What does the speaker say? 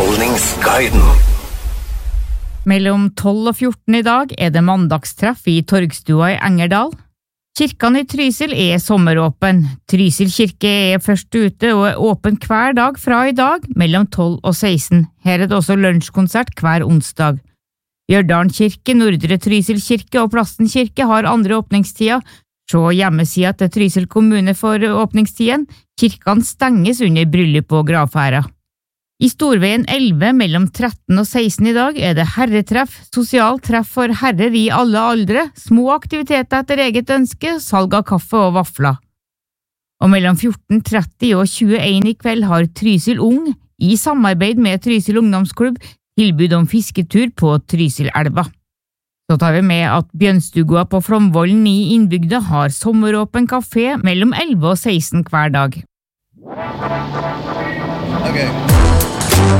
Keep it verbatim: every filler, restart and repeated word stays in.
Underholdningsguiden. Mellom tolv og fjorten i dag er det mandagstreff i Torgstua i Engerdal. Kirken i Trysil er sommeråpen. Trysil kirke er først ute og er åpen hver dag fra i dag mellom tolv og seksten. Her er det også lunsjkonsert hver onsdag. Gjørdalen kirke, Nordre Trysil kirke og Plassen kirke har andre åpningstider. Se hjemmesida til Trysil kommune for åpningstiden. Kirkene stenges under bryllup og gravfæra. I Storveien elleve mellom tretten og seksten i dag er det herretreff, sosialt treff for herrer i alle aldre, små aktiviteter etter eget ønske, salg av kaffe og vafler. Og mellom fjorten tretti og tjueen i kveld har Trysil Ung, i samarbeid med Trysil ungdomsklubb, tilbud om fisketur på Trysilelva. Så tar vi med at Bjønstugua på Flomvollen i innbygda har sommeråpen kafé mellom elleve og seksten hver dag. Okay.